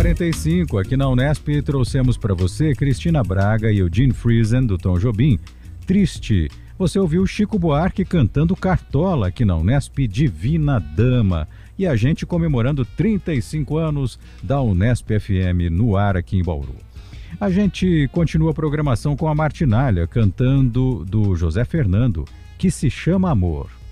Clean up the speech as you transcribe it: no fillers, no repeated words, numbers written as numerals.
8h45, aqui na Unesp trouxemos para você Cristina Braga e Eugene Friesen, do Tom Jobim. Triste. Você ouviu Chico Buarque cantando Cartola aqui na Unesp, Divina Dama. E a gente comemorando 35 anos da Unesp FM no ar aqui em Bauru. A gente continua a programação com a Martinalha cantando do José Fernando, Que Se Chama Amor.